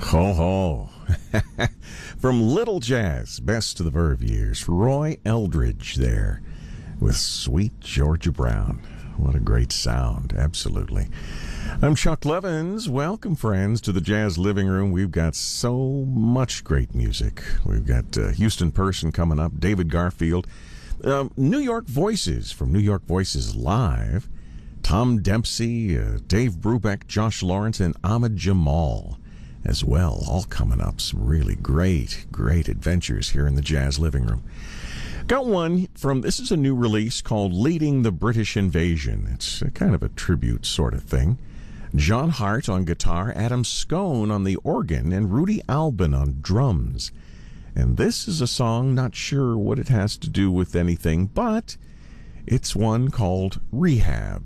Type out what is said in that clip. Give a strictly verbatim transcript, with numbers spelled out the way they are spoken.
Ho ho. From Little Jazz, best of the Verve years, Roy Eldridge there with Sweet Georgia Brown. What a great sound, absolutely. I'm Chuck Levins. Welcome, friends, to the Jazz Living Room. We've got so much great music. We've got uh, Houston Person coming up, David Garfield, uh, New York Voices from New York Voices Live, Tom Dempsey, uh, Dave Brubeck, Josh Lawrence, and Ahmad Jamal as well, all coming up. Some really great, great adventures here in the Jazz Living Room. Got one from, this is a new release called Leading the British Invasion. It's a kind of a tribute sort of thing. John Hart on guitar, Adam Scone on the organ, and Rudy Albin on drums. And this is a song, not sure what it has to do with anything, but it's one called Rehab.